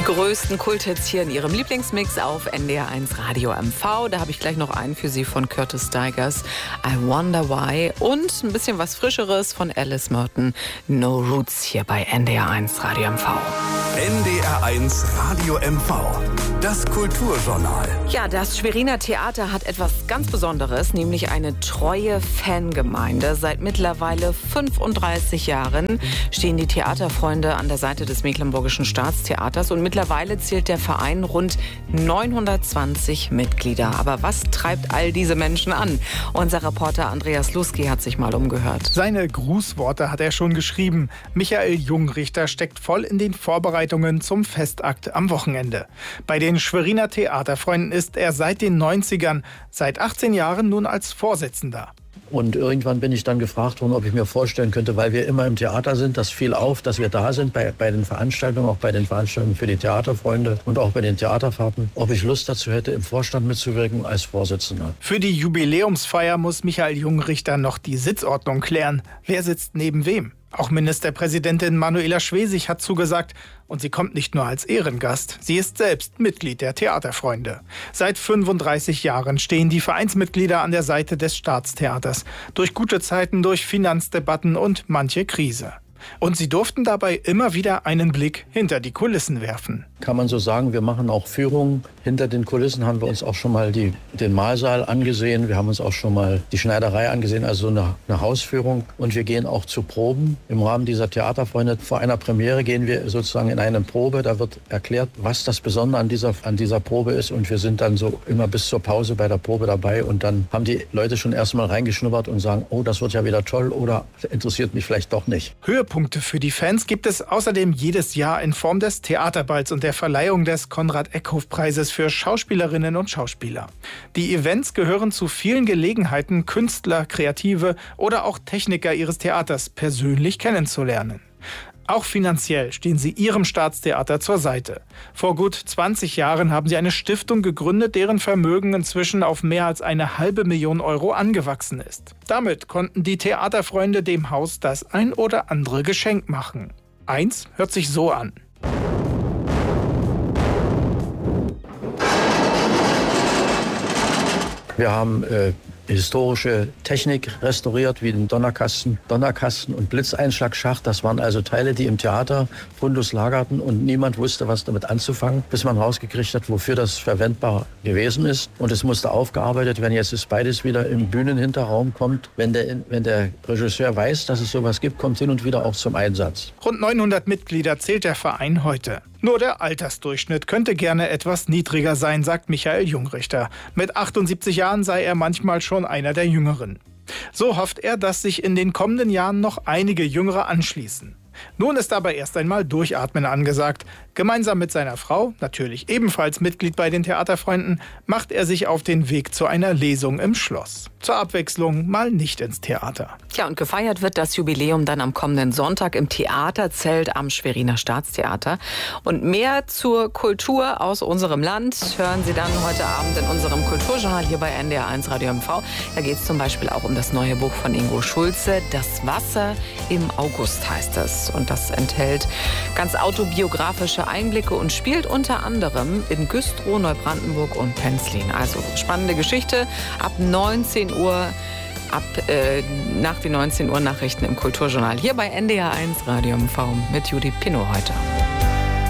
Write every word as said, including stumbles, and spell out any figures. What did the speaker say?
größten Kulthits hier in Ihrem Lieblingsmix auf N D R eins Radio M V. Da habe ich gleich noch einen für Sie von Curtis Stigers, I Wonder Why. Und ein bisschen was Frischeres von Alice Merton, No Roots, hier bei N D R eins Radio M V. N D R eins Radio M V, das Kulturjournal. Ja, das Schweriner Theater hat etwas ganz Besonderes, nämlich eine treue Fangemeinde. Seit mittlerweile fünfunddreißig Jahren stehen die Theaterfreunde an der Seite des Mecklenburgischen Staatstheaters und mittlerweile zählt der Verein rund neunhundertzwanzig Mitglieder. Aber was treibt all diese Menschen an? Unser Reporter Andreas Luski hat sich mal umgehört. Seine Grußworte hat er schon geschrieben. Michael Jungrichter steckt voll in den Vorbereitungen zum Festakt am Wochenende. Bei den Schweriner Theaterfreunden ist er seit den neunzigern, seit achtzehn Jahren nun als Vorsitzender. Und irgendwann bin ich dann gefragt worden, ob ich mir vorstellen könnte, weil wir immer im Theater sind, das fiel auf, dass wir da sind bei, bei den Veranstaltungen, auch bei den Veranstaltungen für die Theaterfreunde und auch bei den Theaterfahrten, ob ich Lust dazu hätte, im Vorstand mitzuwirken als Vorsitzender. Für die Jubiläumsfeier muss Michael Jungrichter noch die Sitzordnung klären. Wer sitzt neben wem? Auch Ministerpräsidentin Manuela Schwesig hat zugesagt und sie kommt nicht nur als Ehrengast, sie ist selbst Mitglied der Theaterfreunde. Seit fünfunddreißig Jahren stehen die Vereinsmitglieder an der Seite des Staatstheaters, durch gute Zeiten, durch Finanzdebatten und manche Krise. Und sie durften dabei immer wieder einen Blick hinter die Kulissen werfen. Kann man so sagen, wir machen auch Führungen. Hinter den Kulissen haben wir uns auch schon mal die, den Mahlsaal angesehen. Wir haben uns auch schon mal die Schneiderei angesehen, also eine, eine Hausführung. Und wir gehen auch zu Proben. Im Rahmen dieser Theaterfreunde vor einer Premiere gehen wir sozusagen in eine Probe. Da wird erklärt, was das Besondere an dieser, an dieser Probe ist. Und wir sind dann so immer bis zur Pause bei der Probe dabei. Und dann haben die Leute schon erst mal reingeschnuppert und sagen, oh, das wird ja wieder toll oder interessiert mich vielleicht doch nicht. Höhepunkte für die Fans gibt es außerdem jedes Jahr in Form des Theaterballs und der Verleihung des Konrad-Eckhoff-Preises für Schauspielerinnen und Schauspieler. Die Events gehören zu vielen Gelegenheiten, Künstler, Kreative oder auch Techniker ihres Theaters persönlich kennenzulernen. Auch finanziell stehen sie ihrem Staatstheater zur Seite. Vor gut zwanzig Jahren haben sie eine Stiftung gegründet, deren Vermögen inzwischen auf mehr als eine halbe Million Euro angewachsen ist. Damit konnten die Theaterfreunde dem Haus das ein oder andere Geschenk machen. Eins hört sich so an. Wir haben äh, historische Technik restauriert, wie den Donnerkasten, Donnerkasten und Blitzeinschlagschacht. Das waren also Teile, die im Theater Fundus lagerten und niemand wusste, was damit anzufangen, bis man rausgekriegt hat, wofür das verwendbar gewesen ist. Und es musste aufgearbeitet werden. Jetzt ist beides wieder im Bühnenhinterraum, kommt, wenn der, wenn der Regisseur weiß, dass es sowas gibt, kommt hin und wieder auch zum Einsatz. Rund neunhundert Mitglieder zählt der Verein heute. Nur der Altersdurchschnitt könnte gerne etwas niedriger sein, sagt Michael Jungrichter. Mit achtundsiebzig Jahren sei er manchmal schon einer der Jüngeren. So hofft er, dass sich in den kommenden Jahren noch einige Jüngere anschließen. Nun ist aber erst einmal Durchatmen angesagt. Gemeinsam mit seiner Frau, natürlich ebenfalls Mitglied bei den Theaterfreunden, macht er sich auf den Weg zu einer Lesung im Schloss. Zur Abwechslung mal nicht ins Theater. Tja, und gefeiert wird das Jubiläum dann am kommenden Sonntag im Theaterzelt am Schweriner Staatstheater. Und mehr zur Kultur aus unserem Land hören Sie dann heute Abend in unserem Kulturjournal hier bei N D R eins Radio M V. Da geht es zum Beispiel auch um das neue Buch von Ingo Schulze, Das Wasser im August heißt es. Und das enthält ganz autobiografische Einblicke und spielt unter anderem in Güstrow, Neubrandenburg und Penzlin. Also spannende Geschichte ab neunzehn Uhr, ab äh, nach den neunzehn Uhr Nachrichten im Kulturjournal hier bei N D R eins Radio M V mit Judith Pinnow heute.